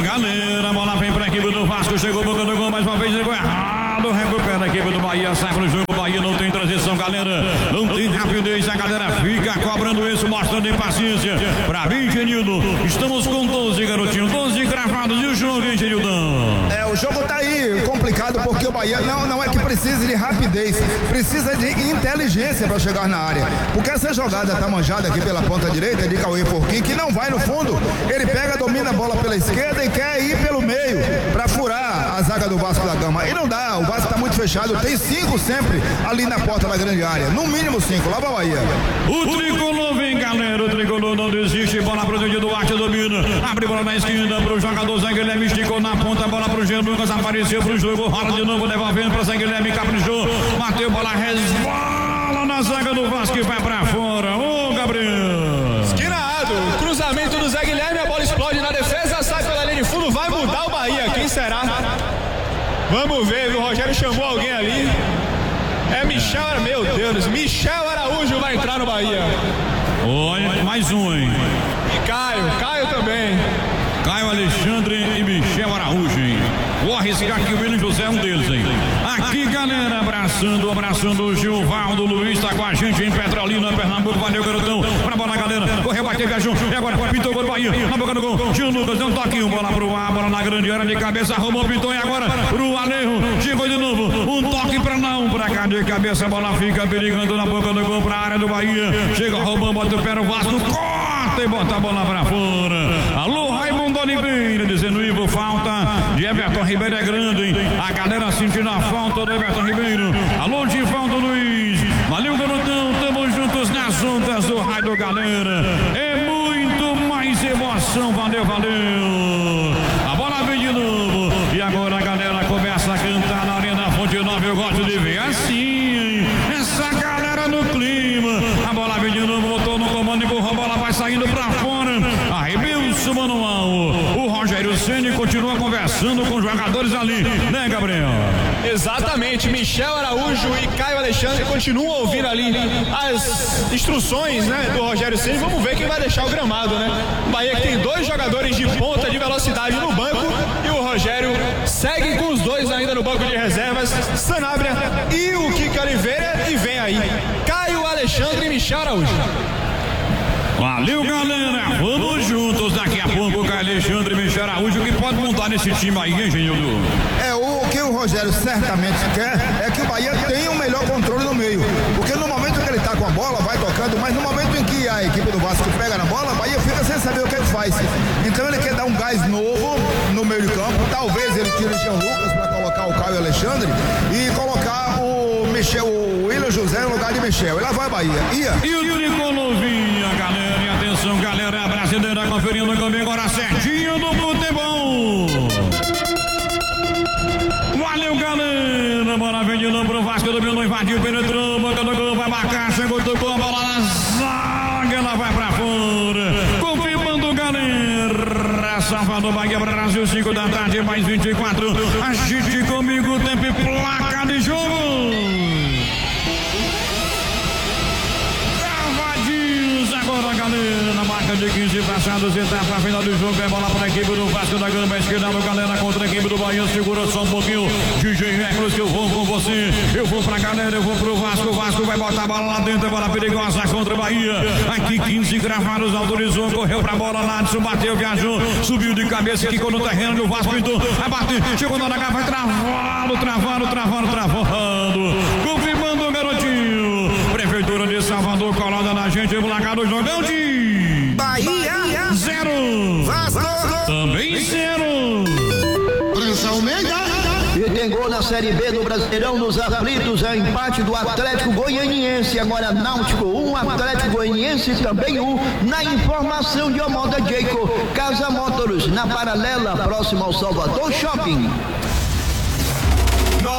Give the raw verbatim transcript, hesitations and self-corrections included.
galera. A bola vem para a equipe do Vasco. Chegou boca do gol mais uma vez. Chegou errado. Recupera a equipe do Bahia. Sai pro jogo. Bahia não tem transição, galera. Não tem rapidez. A galera fica cobrando isso, mostrando impaciência. Pra mim, Genildo. Estamos com doze, garotinho. doze cravados. E o jogo, hein, Genildão? É, o jogo tá aí complicado porque o Bahia não, não é que precisa de rapidez. Precisa de inteligência para chegar na área. Porque essa jogada tá manjada aqui pela ponta direita de Cauê Porquinho, que não vai no fundo. Ele pega, domina a bola pela esquerda e quer ir pelo meio para furar a zaga do Vasco da Gama. E não dá, o Vasco tá muito fechado. Tem cinco sempre ali na porta da grande área. No mínimo cinco, lá pra Bahia. O tricolor vem, galera. O tricolor não desiste. Bola pro Zé Duarte, domina. Abre bola na esquina pro jogador Zé Guilherme. Esticou na ponta, bola pro Jean Lucas. Apareceu pro jogo. Rola de novo, devolvendo pro Zé Guilherme. Caprichou. Bateu, bola resvala na zaga do Vasco e vai pra fora. Ô, Gabriel. Esquinado. Cruzamento do Zé Guilherme. A bola explode na defesa. Sai pela linha de fundo. Vai mudar o Bahia. Quem será? Vamos ver. O Rogério chamou alguém ali. É Michel, meu Deus, Michel Araújo vai entrar no Bahia. Olha, mais um, hein? E Caio, Caio também. Caio Alexandre e Michel Araújo, hein? Corre esse aqui, o William José é um deles, hein? Aqui, galera, abraçando, abraçando o Gilvaldo Luiz, tá com a gente em Petrolina, Pernambuco. Valeu, garotão. Pra bola, galera. Correu, bateu, viajou. E agora, pintou o gol do Bahia. Na boca do gol. Jean Lucas deu um toquinho. Bola pro ar, bola na grande área de cabeça. Arrumou, pintou. E agora, pro Alejo. Chegou de novo. Um toque pra não. Pra cá de cabeça. A bola fica perigando na boca do gol pra área do Bahia. Chega roubando, bota o pé no Vasco. Corta e bota a bola pra fora. Alô, Raimundo Oliveira dizendo: Ivo, falta de Everton Ribeiro é grande, hein? A galera sentindo a falta do Everton Ribeiro. Alô, de falta, Luiz. Valeu, garotão. Tamo juntos nas ondas do rádio, galera. É muito mais emoção. Valeu, valeu. A bola vem de novo. E agora a galera começa a cantar na Arena Fonte Nova. Eu gosto de ver assim, hein? Essa galera no clima. A bola vem de novo. Botou no comando e empurrou. A bola vai saindo pra fora. Arrebenço manual. O Rogério Ceni continua conversando com os jogadores ali, né, Gabriel? Exatamente, Michel Araújo e Caio Alexandre continuam ouvindo ali as instruções, né, do Rogério Ceni. Vamos ver quem vai deixar o gramado, né? O Bahia que tem dois jogadores de ponta de velocidade no banco e o Rogério segue com os dois ainda no banco de reservas, Sanabria e o Kiko Oliveira, e vem aí Caio Alexandre e Michel Araújo. Valeu, galera, vamos juntos daqui a pouco com Alexandre e Michel Araújo, que pode montar nesse time aí, hein, Genildo? É, o que o Rogério certamente quer é que o Bahia tenha um melhor controle no meio, porque no momento que ele tá com a bola, vai tocando, mas no momento em que a equipe do Vasco pega na bola, o Bahia fica sem saber o que ele faz. Então ele quer dar um gás novo no meio de campo, talvez ele tire o Jean Lucas para colocar o Caio Alexandre e colocar o Michel, o William José no lugar de Michel. E lá vai a Bahia. Ia. E o tricolor vinha, galera. E atenção, galera brasileira conferindo comigo agora certinho do futebol. Valeu, galera. Bola vem de novo pro Vasco, dominou, invadiu, penetrou, boca do gol, vai marcar, chegou, tocou a bola na zaga, ela vai pra fora. Confirmando, galera. Salvador, Bahia, Brasil, cinco da tarde, mais vinte e quatro. Agite comigo, tempo e placa de jogo. Agora, galera, na marca de quinze passados, está para a final do jogo. É bola para a equipe do Vasco da Gama, esquerda, galera, contra a equipe do Bahia. Segura só um pouquinho, D J Reckless, que eu vou com você. Eu vou pra galera, eu vou pro Vasco. O Vasco vai botar a bola lá dentro, é bola perigosa contra a Bahia. Aqui quinze gravados, autorizou, correu pra bola, Nadson bateu, viajou, subiu de cabeça, quicou no terreno do Vasco, então vai bater, chegou na hora, vai travando, travando, travando, travando. Confirmando o garotinho. Prefeitura de Salvador colada na gente, placar do jogão de Bahia zero, Vasco também zero. Prensa Almeida. E tem gol na Série B do Brasileirão nos aflitos, é o empate do Atlético Goianiense, agora Náutico um, Atlético Goianiense também um, na informação de Omoda Jacob, Casa Motors, na Paralela, próximo ao Salvador Shopping.